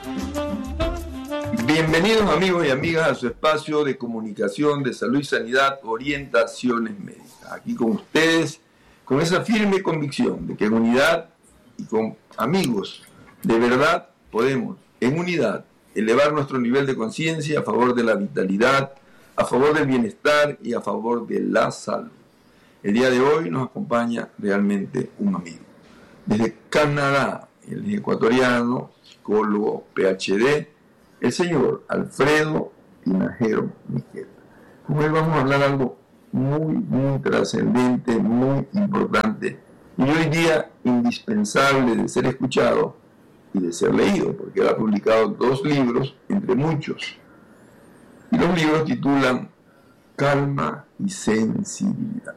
Bienvenidos amigos y amigas a su espacio de comunicación de salud y sanidad, orientaciones médicas. Aquí con ustedes, con esa firme convicción de que en unidad y con amigos de verdad podemos, en unidad, elevar nuestro nivel de conciencia a favor de la vitalidad, a favor del bienestar y a favor de la salud. El día de hoy nos acompaña realmente un amigo. Desde Canadá, el ecuatoriano, psicólogo, PhD, el señor Alfredo Tinajero Miqueta. Con él vamos a hablar algo muy trascendente, muy importante y hoy día indispensable de ser escuchado y de ser leído, porque él ha publicado 2 libros, entre muchos. Y los libros titulan Calma y Sensibilidad.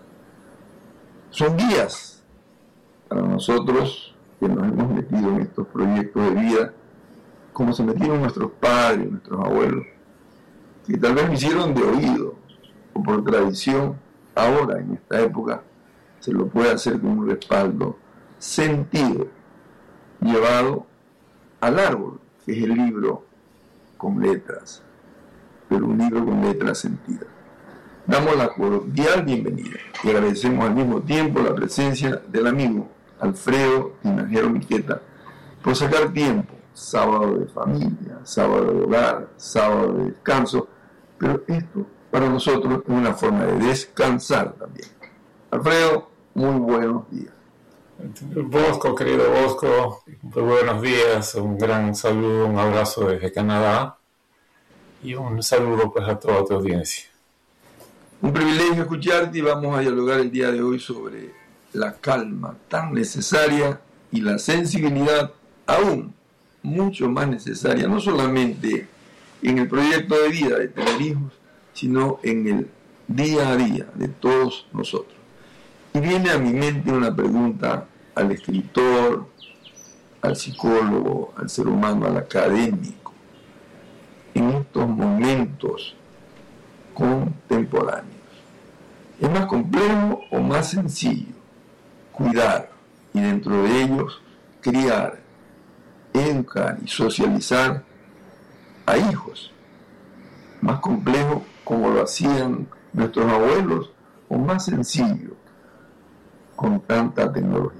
Son guías para nosotros que nos hemos metido en estos proyectos de vida, como se metieron nuestros padres, nuestros abuelos, que tal vez lo hicieron de oído o por tradición. Ahora, en esta época, se lo puede hacer con un respaldo sentido, llevado al árbol, que es el libro con letras, pero un libro con letras sentidas. Damos la cordial bienvenida y agradecemos al mismo tiempo la presencia del amigo Alfredo Tinajero Miqueta por sacar tiempo, sábado de familia, sábado de hogar, sábado de descanso, pero esto para nosotros es una forma de descansar también. Alfredo, muy buenos días. Bosco, querido Bosco, muy buenos días, un gran saludo, un abrazo desde Canadá y un saludo pues a toda tu audiencia. Un privilegio escucharte y vamos a dialogar el día de hoy sobre la calma tan necesaria y la sensibilidad aún mucho más necesaria, no solamente en el proyecto de vida de tener hijos, sino en el día a día de todos nosotros. Y viene a mi mente una pregunta al escritor, al psicólogo, al ser humano, al académico. En estos momentos contemporáneos, ¿es más complejo o más sencillo cuidar y dentro de ellos criar, educar y socializar a hijos? ¿Más complejo como lo hacían nuestros abuelos o más sencillo con tanta tecnología?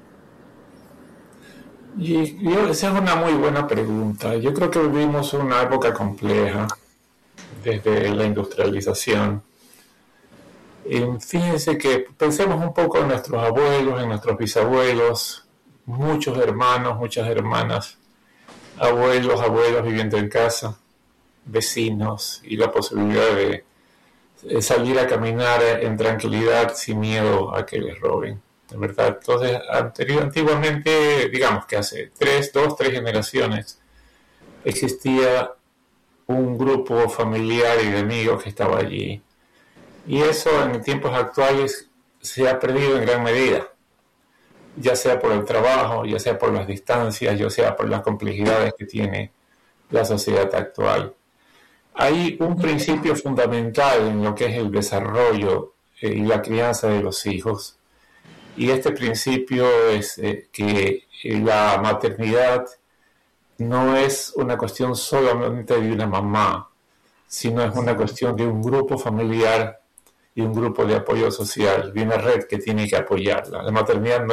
Y esa es una muy buena pregunta. Yo creo que vivimos una época compleja desde la industrialización. Fíjense que pensemos un poco en nuestros abuelos, en nuestros bisabuelos, muchos hermanos, muchas hermanas, abuelos viviendo en casa, vecinos y la posibilidad de salir a caminar en tranquilidad sin miedo a que les roben, de verdad. Entonces, antiguamente, digamos que hace 3 generaciones, existía un grupo familiar y de amigos que estaba allí. Y eso en tiempos actuales se ha perdido en gran medida, ya sea por el trabajo, ya sea por las distancias, ya sea por las complejidades que tiene la sociedad actual. Hay un principio fundamental en lo que es el desarrollo y la crianza de los hijos, y este principio es que la maternidad no es una cuestión solamente de una mamá, sino es una cuestión de un grupo familiar y un grupo de apoyo social, de una red que tiene que apoyarla. La maternidad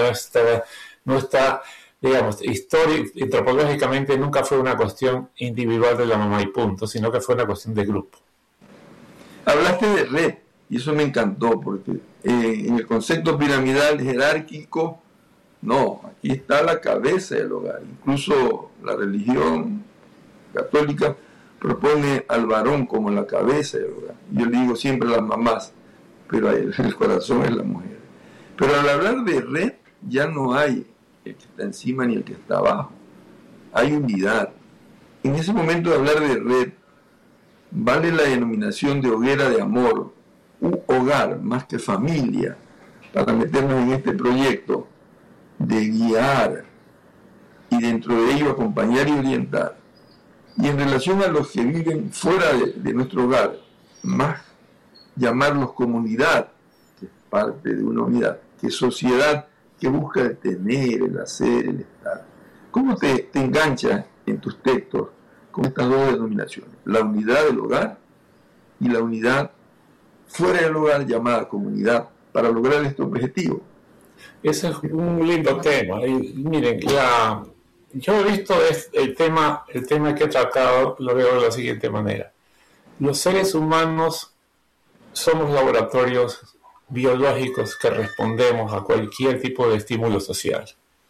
no está, digamos, antropológicamente nunca fue una cuestión individual de la mamá y punto, sino que fue una cuestión de grupo. Hablaste de red, y eso me encantó, porque en el concepto piramidal jerárquico, no, aquí está la cabeza del hogar. Incluso la religión católica propone al varón como la cabeza del hogar. Yo le digo siempre a las mamás, pero el corazón es la mujer. Pero al hablar de red, ya no hay el que está encima ni el que está abajo. Hay unidad. En ese momento de hablar de red, vale la denominación de hoguera de amor, un hogar más que familia, para meternos en este proyecto de guiar y dentro de ello acompañar y orientar. Y en relación a los que viven fuera de nuestro hogar, más llamarlos comunidad, que es parte de una unidad, que sociedad, que busca el tener, el hacer, el estar. ¿Cómo te engancha en tus textos con estas dos denominaciones, la unidad del hogar y la unidad fuera del hogar llamada comunidad, para lograr este objetivo. Ese es un lindo tema. Y miren, yo he visto el tema que he tratado, lo veo de la siguiente manera. Los seres humanos somos laboratorios biológicos que respondemos a cualquier tipo de estímulo social.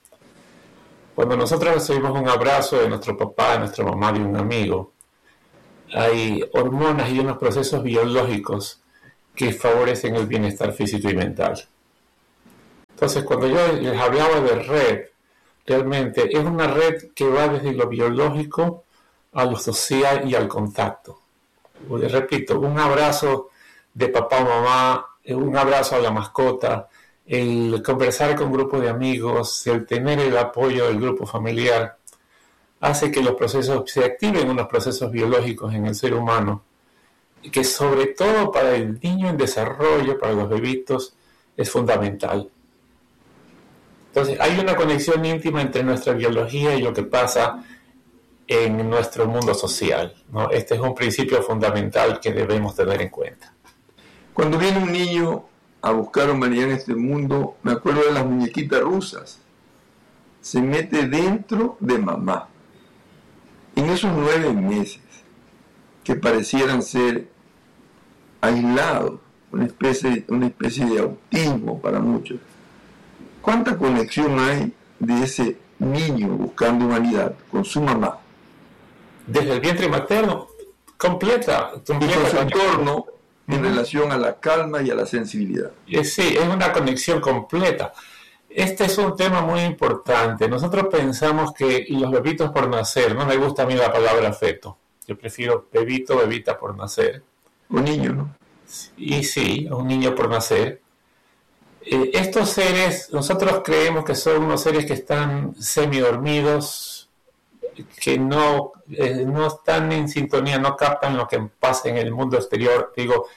Cuando nosotros recibimos un abrazo de nuestro papá, de nuestra mamá, de un amigo, hay hormonas y unos procesos biológicos que favorecen el bienestar físico y mental. Entonces, cuando yo les hablaba de red, realmente es una red que va desde lo biológico a lo social y al contacto. Les repito, un abrazo de papá o mamá, un abrazo a la mascota, el conversar con un grupo de amigos, el tener el apoyo del grupo familiar, hace que los procesos se activen unos procesos biológicos en el ser humano, que sobre todo para el niño en desarrollo, para los bebitos, es fundamental. Entonces, hay una conexión íntima entre nuestra biología y lo que pasa en nuestro mundo social, ¿no? Este es un principio fundamental que debemos tener en cuenta. Cuando viene un niño a buscar humanidad en este mundo, me acuerdo de las muñequitas rusas. Se mete dentro de mamá. En esos 9 meses, que parecieran ser aislados, una especie de autismo para muchos, ¿cuánta conexión hay de ese niño buscando humanidad con su mamá? Desde el vientre materno, completa y con su entorno en relación a la calma y a la sensibilidad. Sí, es una conexión completa. Este es un tema muy importante. Nosotros pensamos que los bebitos por nacer, no me gusta a mí la palabra feto, yo prefiero bebito, bebita por nacer. Un niño, ¿no? Y sí, un niño por nacer. Estos seres, nosotros creemos que son unos seres que están semidormidos, que no están en sintonía, no captan lo que pasa en el mundo exterior,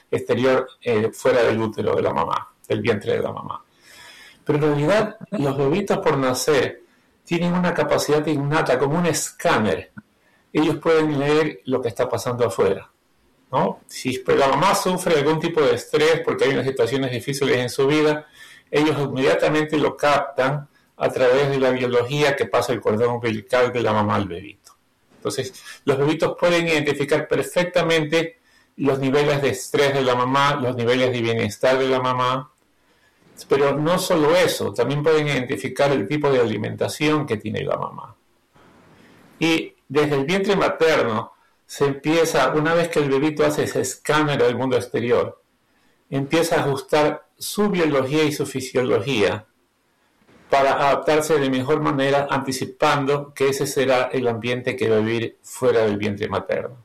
fuera del útero de la mamá, del vientre de la mamá. Pero en realidad los bebitos por nacer tienen una capacidad innata, como un escáner. Ellos pueden leer lo que está pasando afuera, ¿no? Si la mamá sufre algún tipo de estrés porque hay unas situaciones difíciles en su vida, ellos inmediatamente lo captan a través de la biología que pasa el cordón umbilical de la mamá al bebito. Entonces, los bebitos pueden identificar perfectamente los niveles de estrés de la mamá, los niveles de bienestar de la mamá, pero no solo eso, también pueden identificar el tipo de alimentación que tiene la mamá. Y desde el vientre materno se empieza, una vez que el bebito hace ese escáner del mundo exterior, empieza a ajustar su biología y su fisiología para adaptarse de mejor manera, anticipando que ese será el ambiente que va a vivir fuera del vientre materno.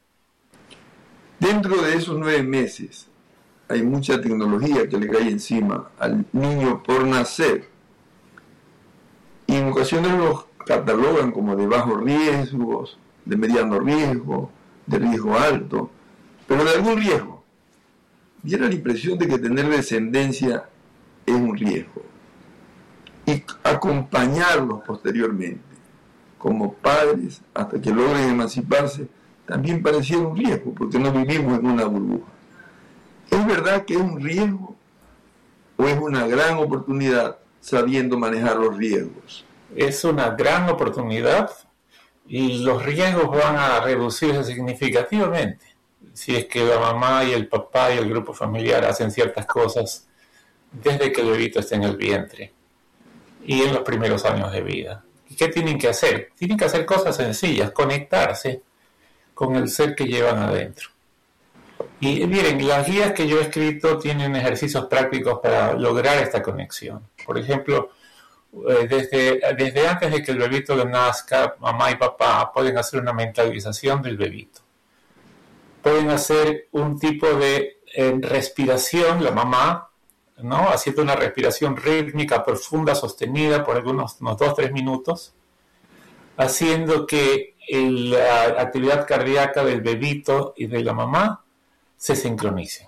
Dentro de esos 9 meses hay mucha tecnología que le cae encima al niño por nacer. Y en ocasiones los catalogan como de bajo riesgo, de mediano riesgo, de riesgo alto, pero de algún riesgo. Diera la impresión de que tener descendencia es un riesgo. Y acompañarlos posteriormente, como padres, hasta que logren emanciparse, también pareciera un riesgo, porque no vivimos en una burbuja. ¿Es verdad que es un riesgo o es una gran oportunidad sabiendo manejar los riesgos? Es una gran oportunidad y los riesgos van a reducirse significativamente si es que la mamá y el papá y el grupo familiar hacen ciertas cosas desde que el bebito está en el vientre y en los primeros años de vida. ¿Y qué tienen que hacer? Tienen que hacer cosas sencillas, conectarse con el ser que llevan adentro. Y miren, las guías que yo he escrito tienen ejercicios prácticos para lograr esta conexión. Por ejemplo, desde antes de que el bebito nazca, mamá y papá pueden hacer una mentalización del bebito. Pueden hacer un tipo de respiración, la mamá, ¿no? Haciendo una respiración rítmica, profunda, sostenida por unos 2-3 minutos, haciendo que la actividad cardíaca del bebito y de la mamá se sincronicen.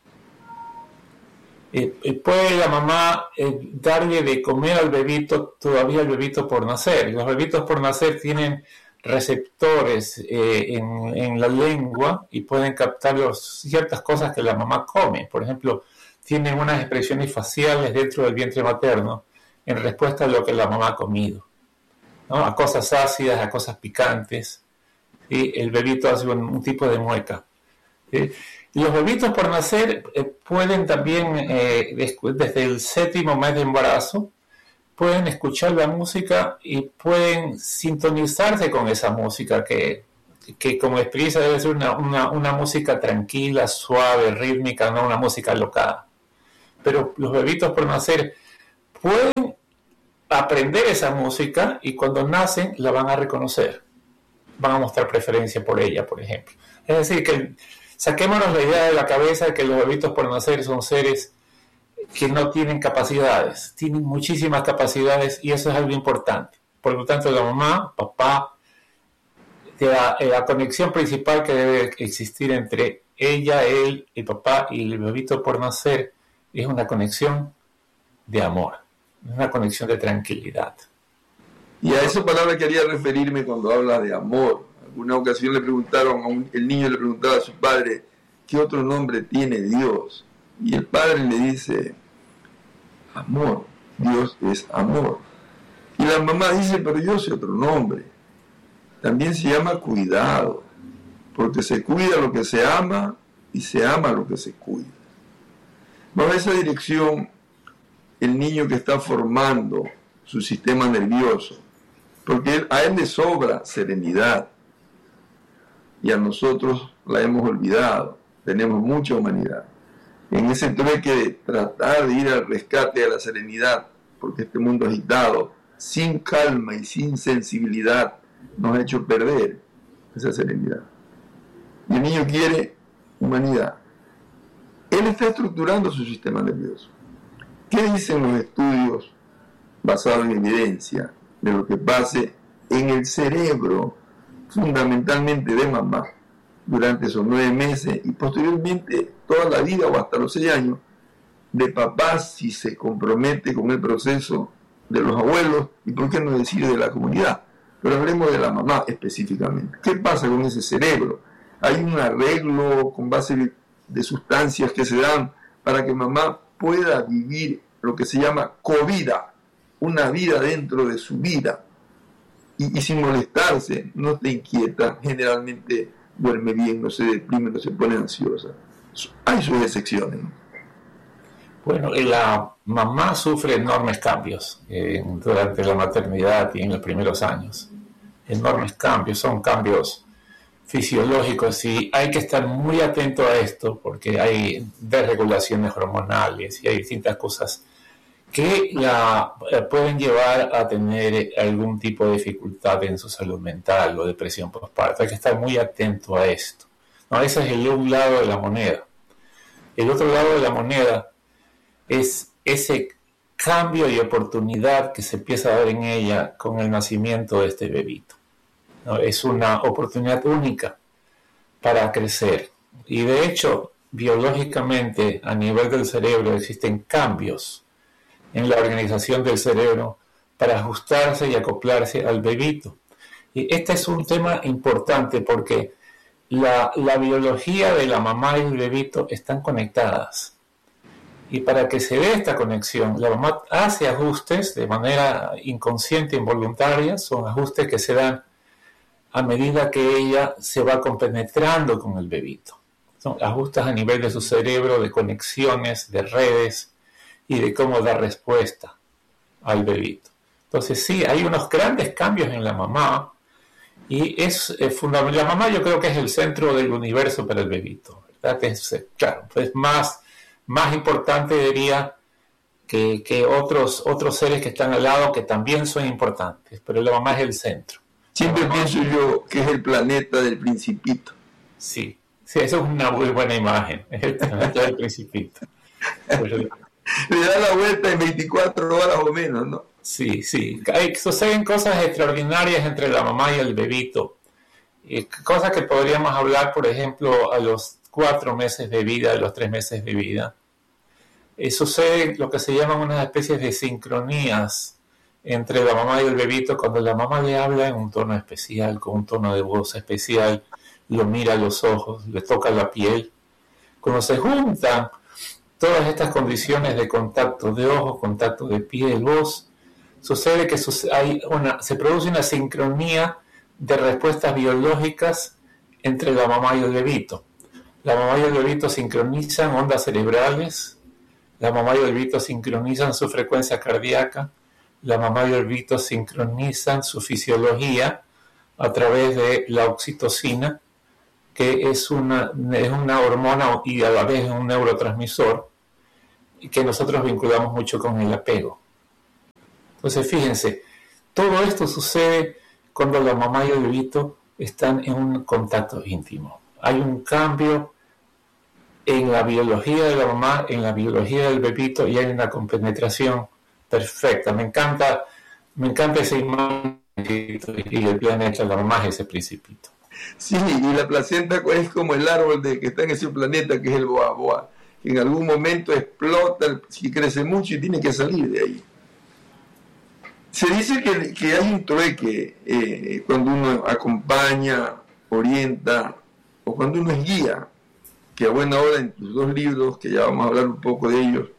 Puede la mamá darle de comer al bebito, todavía el bebito por nacer. Los bebitos por nacer tienen receptores en la lengua y pueden captar ciertas cosas que la mamá come. Por ejemplo, tienen unas expresiones faciales dentro del vientre materno en respuesta a lo que la mamá ha comido, ¿no? A cosas ácidas, a cosas picantes, y el bebito hace un tipo de mueca. Los bebitos por nacer pueden también, desde el 7º mes de embarazo, pueden escuchar la música y pueden sintonizarse con esa música que como experiencia debe ser una música tranquila, suave, rítmica, no una música alocada. Pero los bebitos por nacer pueden aprender esa música y cuando nacen la van a reconocer. Van a mostrar preferencia por ella, por ejemplo. Es decir, que saquémonos la idea de la cabeza de que los bebitos por nacer son seres que no tienen capacidades. Tienen muchísimas capacidades y eso es algo importante. Por lo tanto, la mamá, papá, la conexión principal que debe existir entre ella, él, el papá y el bebito por nacer es una conexión de amor, una conexión de tranquilidad. Y a esa palabra quería referirme cuando habla de amor. Alguna ocasión el niño le preguntaba a su padre, ¿qué otro nombre tiene Dios? Y el padre le dice, amor, Dios es amor. Y la mamá dice, pero yo sé otro nombre. También se llama cuidado, porque se cuida lo que se ama y se ama lo que se cuida. Bajo esa dirección, el niño que está formando su sistema nervioso, porque a él le sobra serenidad y a nosotros la hemos olvidado, tenemos mucha humanidad. En ese trueque de tratar de ir al rescate de la serenidad, porque este mundo agitado, sin calma y sin sensibilidad, nos ha hecho perder esa serenidad. Y el niño quiere humanidad. Él está estructurando su sistema nervioso. ¿Qué dicen los estudios basados en evidencia de lo que pase en el cerebro, fundamentalmente de mamá, durante esos 9 meses y posteriormente toda la vida o hasta los 6 años, de papá si se compromete con el proceso, de los abuelos y por qué no decir de la comunidad? Pero hablemos de la mamá específicamente. ¿Qué pasa con ese cerebro? Hay un arreglo con base de sustancias que se dan para que mamá pueda vivir lo que se llama covida, una vida dentro de su vida, y sin molestarse, no te inquieta, generalmente duerme bien, no se deprime, no se pone ansiosa. Hay sus excepciones, ¿no? Bueno, la mamá sufre enormes cambios durante la maternidad y en los primeros años. Enormes cambios, son cambios fisiológicos y hay que estar muy atento a esto porque hay desregulaciones hormonales y hay distintas cosas que la pueden llevar a tener algún tipo de dificultad en su salud mental o depresión postparto. Hay que estar muy atento a esto, ¿no? Ese es un lado de la moneda. El otro lado de la moneda es ese cambio y oportunidad que se empieza a dar en ella con el nacimiento de este bebito, ¿no? Es una oportunidad única para crecer. Y de hecho, biológicamente, a nivel del cerebro, existen cambios en la organización del cerebro para ajustarse y acoplarse al bebito. Y este es un tema importante porque la biología de la mamá y el bebito están conectadas. Y para que se dé esta conexión, la mamá hace ajustes de manera inconsciente, involuntaria, son ajustes que se dan a medida que ella se va compenetrando con el bebito. Son ajustes a nivel de su cerebro, de conexiones, de redes y de cómo dar respuesta al bebito. Entonces sí, hay unos grandes cambios en la mamá y es fundamental. La mamá yo creo que es el centro del universo para el bebito, ¿verdad? Claro, pues más importante diría que otros seres que están al lado que también son importantes, pero la mamá es el centro. Siempre pienso yo que es el planeta del Principito. Sí, esa es una muy buena imagen, es el planeta del Principito. Le da la vuelta en 24 horas o menos, ¿no? Sí. Suceden cosas extraordinarias entre la mamá y el bebito. Cosas que podríamos hablar, por ejemplo, a los 4 meses de vida, a los 3 meses de vida. Sucede lo que se llaman unas especies de sincronías entre la mamá y el bebito cuando la mamá le habla en un tono especial, con un tono de voz especial, lo mira a los ojos, le toca la piel. Cuando se juntan todas estas condiciones de contacto de ojos, contacto de piel, voz, sucede que se produce una sincronía de respuestas biológicas entre la mamá y el bebito. La mamá y el bebito sincronizan ondas cerebrales, la mamá y el bebito sincronizan su frecuencia cardíaca, la mamá y el bebito sincronizan su fisiología a través de la oxitocina, que es una hormona y a la vez un neurotransmisor, y que nosotros vinculamos mucho con el apego. Entonces, fíjense, todo esto sucede cuando la mamá y el bebito están en un contacto íntimo. Hay un cambio en la biología de la mamá, en la biología del bebito, y hay una compenetración perfecta. Me encanta esa imagen y el planeta, la mamá es ese principito. Sí, y la placenta es como el árbol que está en ese planeta, que es el boa, que en algún momento explota, si crece mucho y tiene que salir de ahí. Se dice que hay un trueque cuando uno acompaña, orienta, o cuando uno es guía, que a buena hora en tus 2 libros, que ya vamos a hablar un poco de ellos,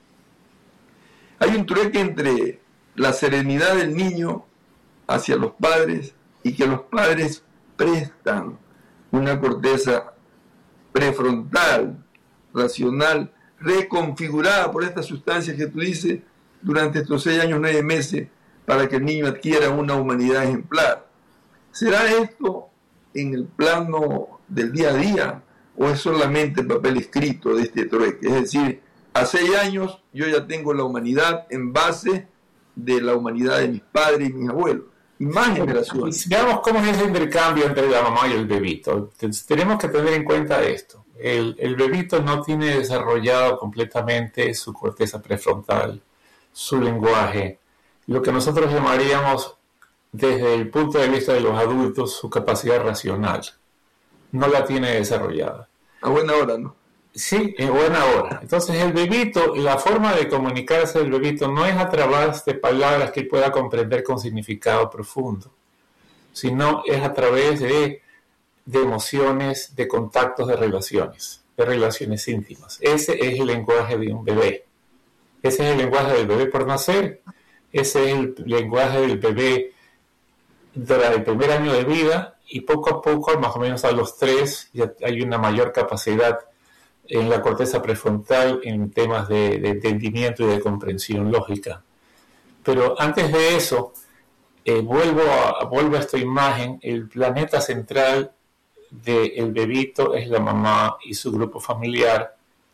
hay un trueque entre la serenidad del niño hacia los padres y que los padres prestan una corteza prefrontal, racional, reconfigurada por estas sustancias que tú dices durante estos 6 años, 9 meses, para que el niño adquiera una humanidad ejemplar. ¿Será esto en el plano del día a día o es solamente el papel escrito de este trueque? Es decir, a 6 años yo ya tengo la humanidad en base de la humanidad de mis padres y mis abuelos. Y más generaciones. Veamos cómo es ese intercambio entre la mamá y el bebito. Tenemos que tener en cuenta esto. El bebito no tiene desarrollado completamente su corteza prefrontal, su lenguaje, lo que nosotros llamaríamos, desde el punto de vista de los adultos, su capacidad racional. No la tiene desarrollada. A buena hora, ¿no? Sí, en buena hora. Entonces el bebito, la forma de comunicarse del bebito no es a través de palabras que él pueda comprender con significado profundo, sino es a través de emociones, de contactos, de relaciones íntimas. Ese es el lenguaje de un bebé. Ese es el lenguaje del bebé por nacer. Ese es el lenguaje del bebé durante el primer año de vida, y poco a poco, más o menos a los 3, ya hay una mayor capacidad en la corteza prefrontal en temas de entendimiento y de comprensión lógica. Pero antes de eso, vuelvo a esta imagen. El planeta central del bebito es la mamá y su grupo familiar,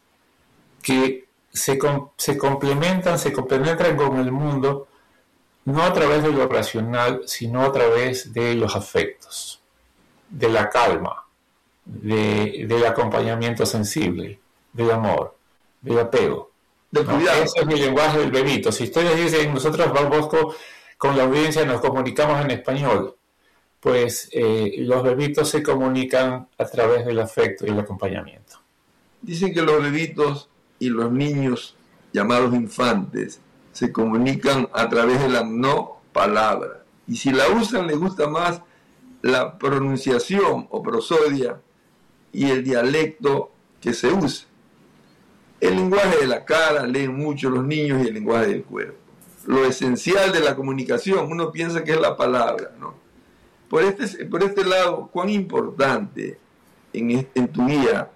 que se complementan, se compenetran con el mundo, no a través de lo racional, sino a través de los afectos, de la calma, del acompañamiento sensible, del amor, del apego. Del cuidado. Ese es el lenguaje del bebito. Si ustedes dicen, nosotros, Bosco, con la audiencia nos comunicamos en español, pues los bebitos se comunican a través del afecto y el acompañamiento. Dicen que los bebitos y los niños llamados infantes se comunican a través de la no palabra. Y si la usan, les gusta más la pronunciación o prosodia y el dialecto que se usa. El lenguaje de la cara leen mucho los niños y el lenguaje del cuerpo. Lo esencial de la comunicación, uno piensa que es la palabra, ¿no? Por este lado, cuán importante en tu guía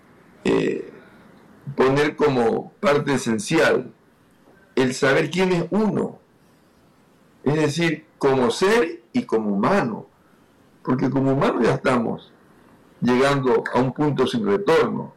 poner como parte esencial el saber quién es uno, es decir, como ser y como humano, porque como humano ya estamos llegando a un punto sin retorno.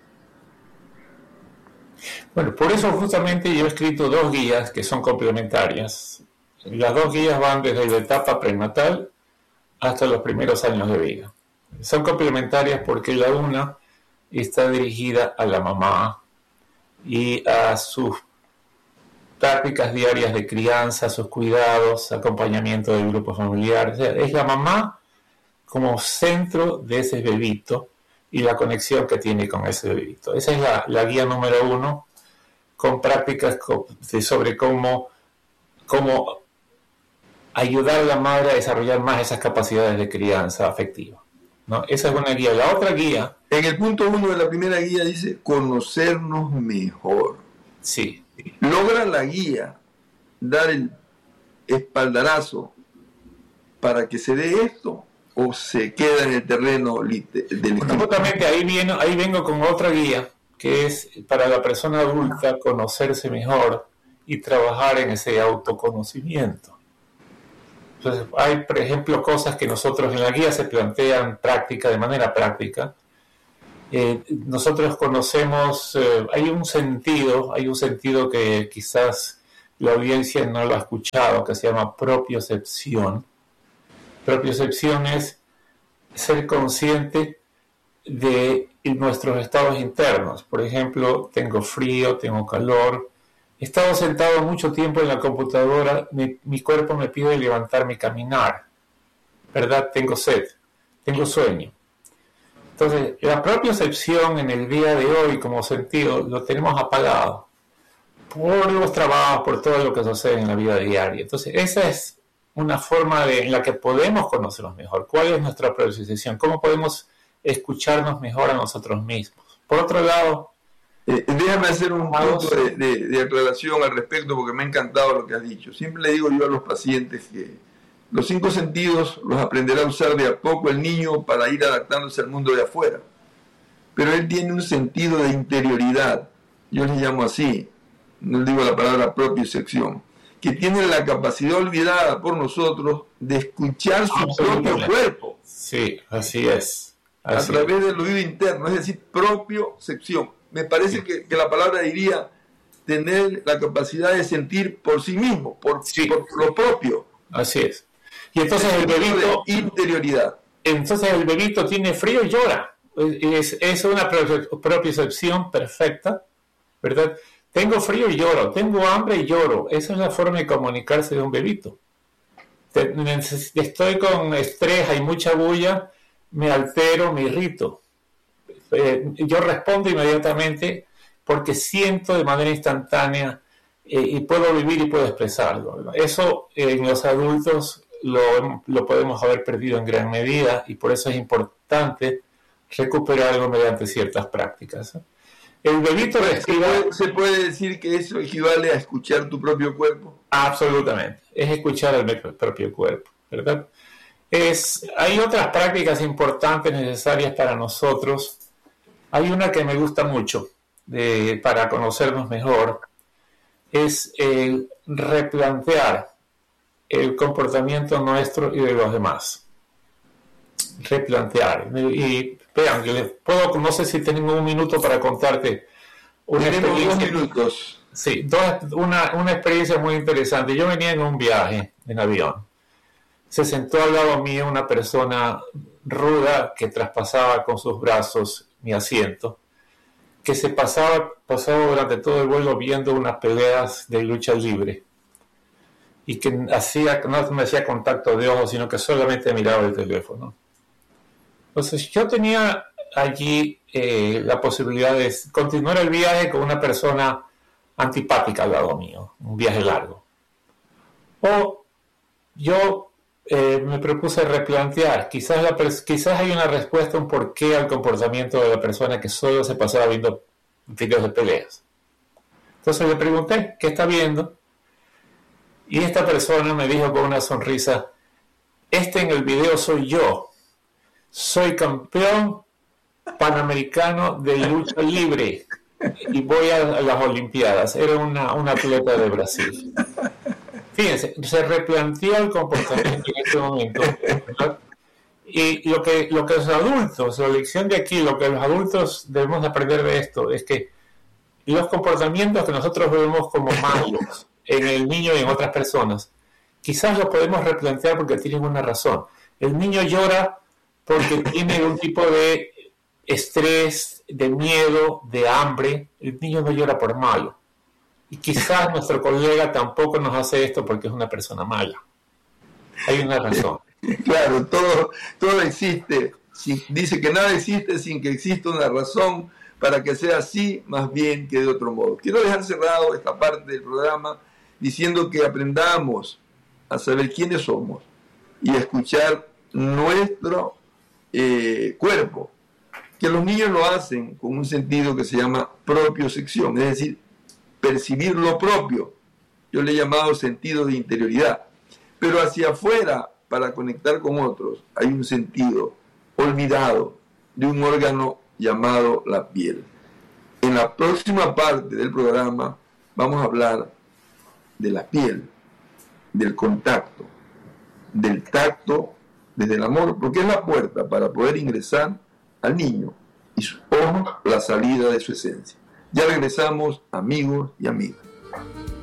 Bueno, por eso justamente yo he escrito 2 guías que son complementarias. Las 2 guías van desde la etapa prenatal hasta los primeros años de vida. Son complementarias porque la una está dirigida a la mamá y a sus prácticas diarias de crianza, sus cuidados, acompañamiento del grupo familiar. O sea, es la mamá como centro de ese bebito y la conexión que tiene con ese bebito. Esa es la guía número 1, con prácticas sobre cómo ayudar a la madre a desarrollar más esas capacidades de crianza afectiva, ¿no? Esa es una guía. La otra guía... En el punto 1 de la primera guía dice conocernos mejor. Sí. ¿Logra la guía dar el espaldarazo para que se dé esto o se queda en el terreno del justamente ahí vengo con otra guía que es para la persona adulta conocerse mejor y trabajar en ese autoconocimiento. Entonces hay, por ejemplo, cosas que nosotros en la guía se plantean de manera práctica. Nosotros conocemos, hay un sentido que quizás la audiencia no lo ha escuchado, que se llama propiocepción. Propiocepción es ser consciente de nuestros estados internos. Por ejemplo, tengo frío, tengo calor, he estado sentado mucho tiempo en la computadora, mi cuerpo me pide levantarme y caminar, ¿verdad? Tengo sed, tengo sueño. Entonces, la propiocepción en el día de hoy como sentido lo tenemos apagado por los trabajos, por todo lo que sucede en la vida diaria. Entonces, esa es una forma en la que podemos conocernos mejor. ¿Cuál es nuestra propiocepción? ¿Cómo podemos escucharnos mejor a nosotros mismos? Por otro lado... déjame hacer un punto de aclaración al respecto porque me ha encantado lo que has dicho. Siempre le digo yo a los pacientes que los 5 sentidos los aprenderá a usar de a poco el niño para ir adaptándose al mundo de afuera. Pero él tiene un sentido de interioridad, yo le llamo así, no le digo la palabra propiocepción, que tiene la capacidad olvidada por nosotros de escuchar su propio cuerpo. Sí, así es. A través del oído interno, es decir, propiocepción. Me parece que la palabra diría tener la capacidad de sentir por sí mismo, por lo propio. Así es. Y entonces el bebito... interioridad. Entonces el bebito tiene frío y llora. Es una propiocepción perfecta, ¿verdad? Tengo frío y lloro, tengo hambre y lloro. Esa es la forma de comunicarse de un bebito. Estoy con estrés, hay mucha bulla, me altero, me irrito. Yo respondo inmediatamente porque siento de manera instantánea y puedo vivir y puedo expresarlo, ¿verdad? Eso en los adultos lo podemos haber perdido en gran medida y por eso es importante recuperarlo mediante ciertas prácticas. El bebito respira... ¿Se puede decir que eso equivale a escuchar tu propio cuerpo? Absolutamente, es escuchar al propio cuerpo, ¿verdad? Hay otras prácticas importantes necesarias para nosotros. Hay una que me gusta mucho para conocernos mejor, es replantear el comportamiento nuestro y de los demás. Replantear. Y vean, no sé si tengo un minuto para contarte una experiencia. 2 minutos. Sí, una experiencia muy interesante. Yo venía en un viaje en avión. Se sentó al lado mío una persona ruda que traspasaba con sus brazos mi asiento, que se pasaba durante todo el vuelo viendo unas peleas de lucha libre y que no me hacía contacto de ojos, sino que solamente miraba el teléfono. Entonces yo tenía allí la posibilidad de continuar el viaje con una persona antipática al lado mío, un viaje largo. O yo me propuse replantear, quizás hay una respuesta, un porqué al comportamiento de la persona que solo se pasaba viendo videos de peleas. Entonces le pregunté, ¿qué está viendo? Y esta persona me dijo con una sonrisa, en el video soy yo, soy campeón panamericano de lucha libre y voy a las Olimpiadas. Era una atleta de Brasil. Fíjense, se replanteó el comportamiento en este momento, ¿verdad? Y lo que los adultos, la lección de aquí, lo que los adultos debemos aprender de esto es que los comportamientos que nosotros vemos como malos en el niño y en otras personas, quizás los podemos replantear porque tienen una razón. El niño llora porque tiene un tipo de estrés, de miedo, de hambre. El niño no llora por malo. Y quizás nuestro colega tampoco nos hace esto porque es una persona mala. Hay una razón. Claro, todo existe. Dice que nada existe sin que exista una razón para que sea así, más bien que de otro modo. Quiero dejar cerrado esta parte del programa diciendo que aprendamos a saber quiénes somos y a escuchar nuestro cuerpo, que los niños lo hacen con un sentido que se llama propiocepción, es decir, percibir lo propio. Yo le he llamado sentido de interioridad. Pero hacia afuera, para conectar con otros, hay un sentido olvidado de un órgano llamado la piel. En la próxima parte del programa vamos a hablar de la piel, del contacto, del tacto, desde el amor, porque es la puerta para poder ingresar al niño y sus ojos la salida de su esencia. Ya regresamos, amigos y amigas.